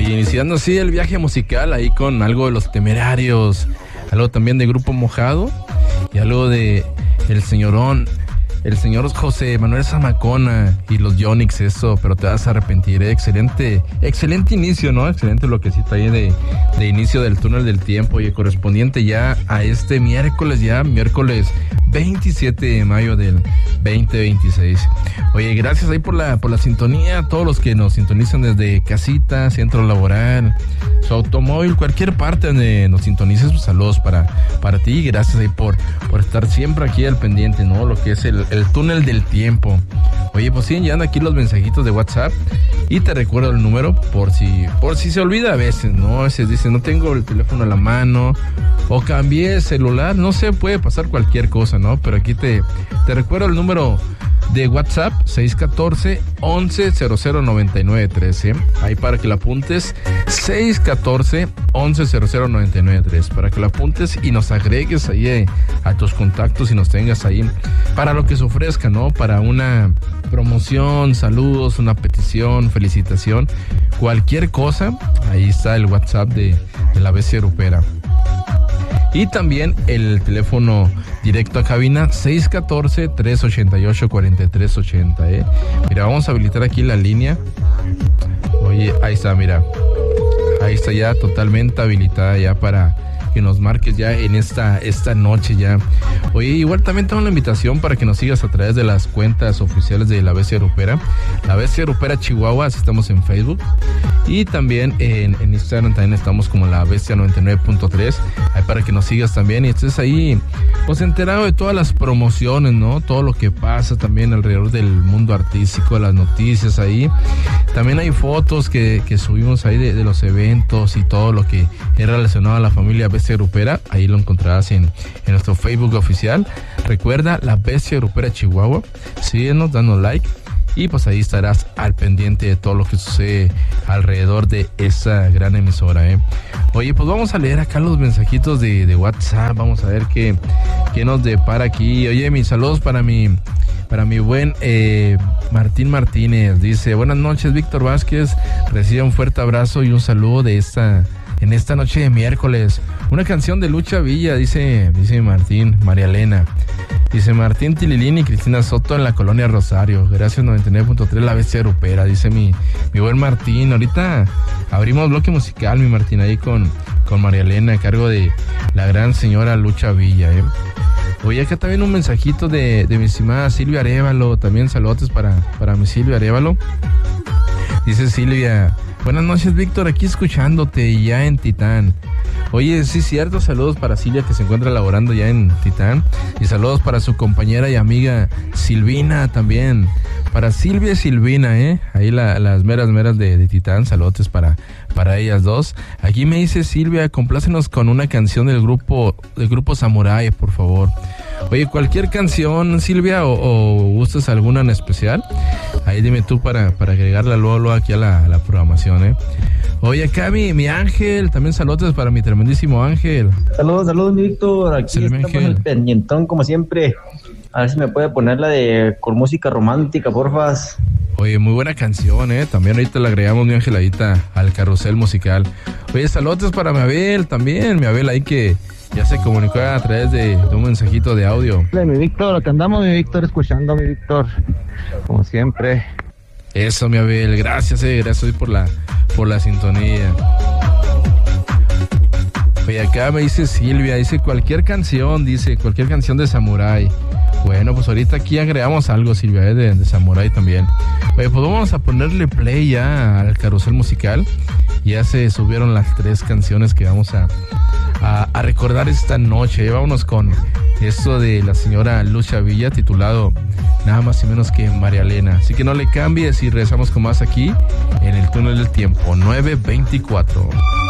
Oye, iniciando así el viaje musical ahí con algo de Los Temerarios, algo también de Grupo Mojado y algo de el señor José Manuel Zamacona y los Yonix, eso, pero te vas a arrepentir, ¿eh? Excelente inicio, ¿no? Excelente bloquecito ahí de inicio del túnel del tiempo y correspondiente ya a este miércoles 27 de mayo del 2026. Oye, gracias ahí por la sintonía, a todos los que nos sintonizan desde casita, centro laboral, su automóvil, cualquier parte donde nos sintonices, pues, saludos para ti, gracias ahí por estar siempre aquí al pendiente, ¿no? Lo que es el túnel del tiempo. Oye, pues siguen llegando aquí los mensajitos de WhatsApp y te recuerdo el número por si se olvida a veces, ¿no? A veces dicen, no tengo el teléfono a la mano o cambié celular, no sé, puede pasar cualquier cosa, ¿no? Pero aquí te recuerdo el número de WhatsApp, 614-1100-9913. Ahí para que la apuntes, 614-1100-9913. Para que la apuntes y nos agregues ahí a tus contactos y nos tengas ahí para lo que se ofrezca, ¿no? Para una promoción, saludos, una petición, felicitación, cualquier cosa. Ahí está el WhatsApp de la Bestia Grupera. Y también el teléfono directo a cabina, 614-388-4380, Mira, vamos a habilitar aquí la línea. Oye, ahí está, mira. Ahí está ya totalmente habilitada ya para que nos marques ya en esta noche ya. Oye, igual también tengo una invitación para que nos sigas a través de las cuentas oficiales de La Bestia Grupera. La Bestia Grupera Chihuahua, así estamos en Facebook. Y también en Instagram también estamos como La Bestia 99.3. Ahí para que nos sigas también y estés ahí, pues, enterado de todas las promociones, ¿no? Todo lo que pasa también alrededor del mundo artístico, las noticias ahí. También hay fotos que subimos ahí de los eventos y todo lo que es relacionado a la familia Bestia Grupera. Ahí lo encontrarás en nuestro Facebook oficial. Recuerda, La Bestia Grupera Chihuahua. Síguenos, danos like y pues ahí estarás al pendiente de todo lo que sucede alrededor de esa gran emisora, Oye, pues vamos a leer acá los mensajitos de WhatsApp. Vamos a ver qué nos depara aquí. Oye, mis saludos para mi buen Martín Martínez. Dice, buenas noches, Víctor Vázquez. Recibe un fuerte abrazo y un saludo en esta noche de miércoles. Una canción de Lucha Villa, dice Martín, María Elena. Dice Martín Tililín y Cristina Soto en la colonia Rosario. Gracias, 99.3 La Bestia Grupera, dice mi buen Martín. Ahorita abrimos bloque musical, mi Martín, ahí con María Elena, a cargo de la gran señora Lucha Villa, Oye, acá también un mensajito de mi estimada Silvia Arévalo. También saludos para mi Silvia Arévalo. Dice Silvia, buenas noches, Víctor, aquí escuchándote ya en Titán. Oye, sí, cierto, saludos para Silvia, que se encuentra laborando ya en Titán. Y saludos para su compañera y amiga Silvina también. Para Silvia y Silvina, ahí las meras de Titán, saludos para ellas dos. Aquí me dice Silvia, complácenos con una canción del grupo Samurai, por favor. Oye, cualquier canción, Silvia, o gustas alguna en especial, ahí dime tú para agregarla luego aquí a la programación, Oye, acá mi Ángel, también saludos para mi tremendísimo Ángel. Saludos, mi Víctor, aquí Salve, estamos Ángel. en el pendientón, como siempre. A ver si me puede poner la con música romántica, porfas. Oye, muy buena canción, también ahorita le agregamos, mi Angeladita, al carrusel musical. Oye, saludos para mi Abel también, mi Abel ahí que ya se comunicó a través de un mensajito de audio. Hola, mi Víctor, acá andamos, mi Víctor, escuchando, mi Víctor, como siempre. Eso, mi Abel, gracias por la sintonía. Oye, acá me dice Silvia, dice cualquier canción de Samurai. Bueno, pues ahorita aquí agregamos algo, Silvia, de Samurai también. Oye, pues vamos a ponerle play ya al carrusel musical. Ya se subieron las 3 canciones que vamos a recordar esta noche. Vámonos con esto de la señora Lucha Villa, titulado nada más y menos que María Elena. Así que no le cambies y regresamos con más aquí en el túnel del tiempo, 9:24.